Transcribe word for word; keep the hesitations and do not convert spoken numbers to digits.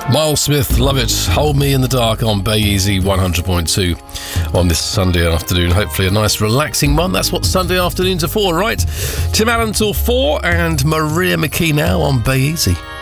Miles Smith, love it. Hold Me in the Dark on Bay Easy one hundred point two on this Sunday afternoon. Hopefully a nice relaxing one. That's what Sunday afternoons are for, right? Tim Allen till four and Maria McKee now on Bay Easy.